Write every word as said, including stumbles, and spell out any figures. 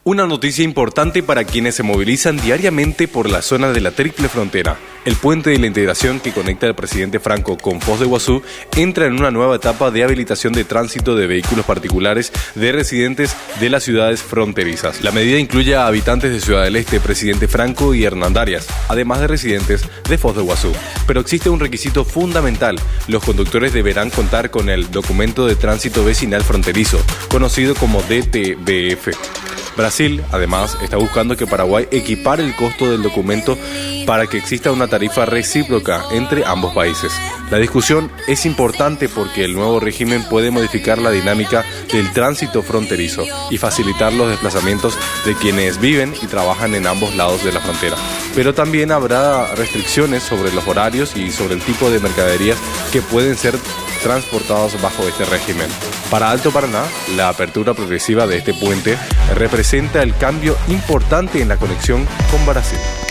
Una noticia importante para quienes se movilizan diariamente por la zona de la Triple Frontera. El puente de la integración que conecta al presidente Franco con Foz de Iguazú entra en una nueva etapa de habilitación de tránsito de vehículos particulares de residentes de las ciudades fronterizas. La medida incluye a habitantes de Ciudad del Este, Presidente Franco y Hernandarias, además de residentes de Foz de Iguazú. Pero existe un requisito fundamental: los conductores deberán contar con el documento de tránsito vecinal fronterizo, conocido como D T V F. Brasil, además, está buscando que Paraguay equipare el costo del documento para que exista una tarifa recíproca entre ambos países. La discusión es importante porque el nuevo régimen puede modificar la dinámica del tránsito fronterizo y facilitar los desplazamientos de quienes viven y trabajan en ambos lados de la frontera. Pero también habrá restricciones sobre los horarios y sobre el tipo de mercaderías que pueden ser transportados bajo este régimen. Para Alto Paraná, la apertura progresiva de este puente representa el cambio importante en la conexión con Brasil.